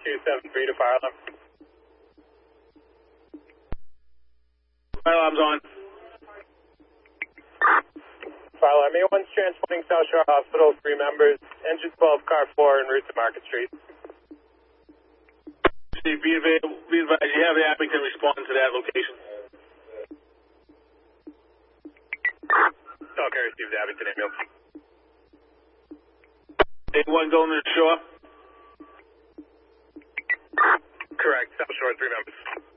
273 to fire alarm. Fire alarm's on. Fire alarm, A1's transporting South Shore Hospital, 3 members, engine 12, car 4, en route to Market Street. Steve, be advised, you have the Abington respond to that location. Okay, received the Abington ambulance. A1 going to the shore? Correct, South Shore, 3 members.